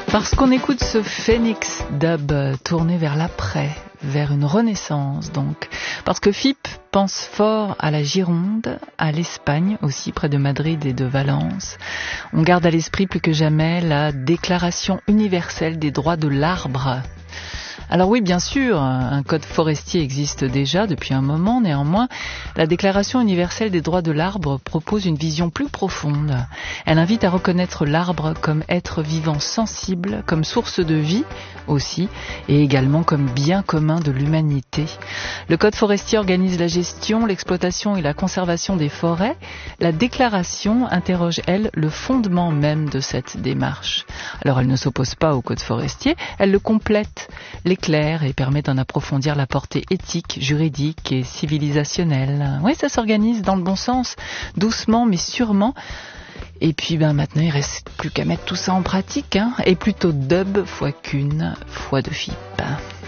Parce qu'on écoute ce phénix dub tourné vers l'après, vers une renaissance donc. Parce que FIP pense fort à la Gironde, à l'Espagne aussi, près de Madrid et de Valence. On garde à l'esprit plus que jamais la Déclaration universelle des droits de l'arbre. Alors oui, bien sûr, un code forestier existe déjà depuis un moment. Néanmoins, la Déclaration universelle des droits de l'arbre propose une vision plus profonde. Elle invite à reconnaître l'arbre comme être vivant sensible, comme source de vie aussi, et également comme bien commun de l'humanité. Le code forestier organise la gestion, l'exploitation et la conservation des forêts. La Déclaration interroge, elle, le fondement même de cette démarche. Alors elle ne s'oppose pas au code forestier, elle le complète, l'éclaire et permet d'en approfondir la portée éthique, juridique et civilisationnelle. Oui, ça s'organise dans le bon sens, doucement mais sûrement. Et puis maintenant, il reste plus qu'à mettre tout ça en pratique, et plutôt dub fois qu'une fois de FIP.